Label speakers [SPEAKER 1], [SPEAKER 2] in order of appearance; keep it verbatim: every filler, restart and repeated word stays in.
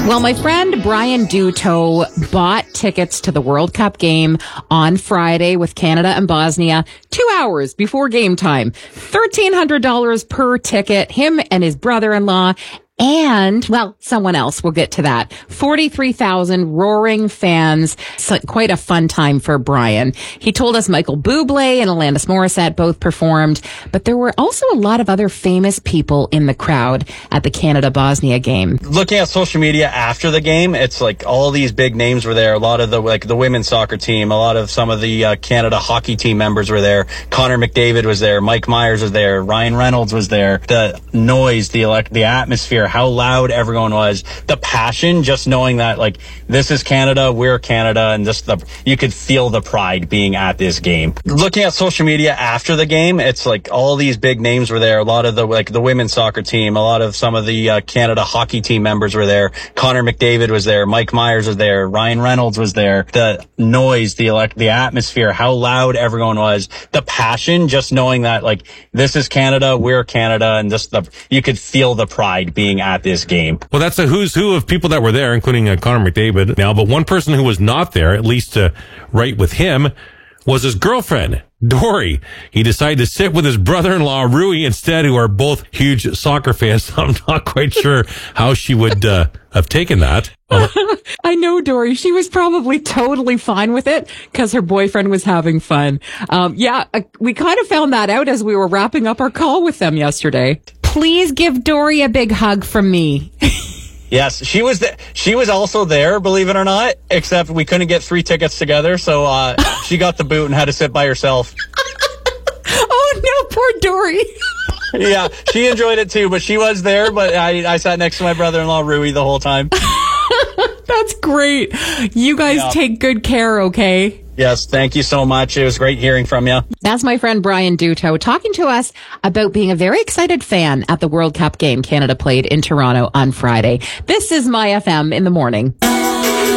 [SPEAKER 1] Well, my friend Brian Duto bought tickets to the World Cup game on Friday with Canada and Bosnia two hours before game time. thirteen hundred dollars per ticket, him and his brother-in-law. And, well, someone else. We'll get to that. forty-three thousand roaring fans. So quite a fun time for Brian. He told us Michael Bublé and Alanis Morissette both performed, but there were also a lot of other famous people in the crowd at the Canada-Bosnia game.
[SPEAKER 2] Looking at social media after the game, it's like all these big names were there. A lot of the, like the women's soccer team, a lot of some of the uh, Canada hockey team members were there. Connor McDavid was there. Mike Myers was there. Ryan Reynolds was there. The noise, the elect, the atmosphere, how loud everyone was, the passion, just knowing that like this is Canada, we're Canada, and just the you could feel the pride being at this game. Looking at social media after the game, it's like all these big names were there. A lot of the like the women's soccer team, a lot of some of the uh, Canada hockey team members were there. Connor McDavid was there. Mike Myers was there. Ryan Reynolds was there. The noise, the elect, the atmosphere, how loud everyone was, the passion, just knowing that like this is Canada, we're Canada, and just the you could feel the pride being at this game.
[SPEAKER 3] Well, that's a who's who of people that were there, including uh, Connor McDavid now. But one person who was not there, at least uh, right with him, was his girlfriend, Dory. He decided to sit with his brother-in-law, Rui, instead, who are both huge soccer fans. I'm not quite sure how she would uh, have taken that.
[SPEAKER 1] I know Dory. She was probably totally fine with it because her boyfriend was having fun. Um, yeah, uh, we kind of found that out as we were wrapping up our call with them yesterday. Please give Dory a big hug from me.
[SPEAKER 2] Yes, she was th- she was also there, believe it or not, except we couldn't get three tickets together, so uh, she got the boot and had to sit by herself.
[SPEAKER 1] Oh, no, poor Dory.
[SPEAKER 2] Yeah, she enjoyed it too, but she was there, but I, I sat next to my brother-in-law, Rui, the whole time.
[SPEAKER 1] That's great. You guys yeah. Take good care, okay?
[SPEAKER 2] Yes, thank you so much. It was great hearing from you.
[SPEAKER 1] That's my friend Brian Duto talking to us about being a very excited fan at the World Cup game Canada played in Toronto on Friday. This is My F M in the morning.